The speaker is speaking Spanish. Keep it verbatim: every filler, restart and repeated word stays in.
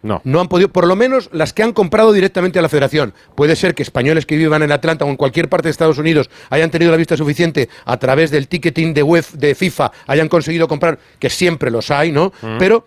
No. No han podido, por lo menos las que han comprado directamente a la federación. Puede ser que españoles que vivan en Atlanta o en cualquier parte de Estados Unidos hayan tenido la vista suficiente a través del ticketing de web de FIFA, hayan conseguido comprar, que siempre los hay, ¿no? Mm. Pero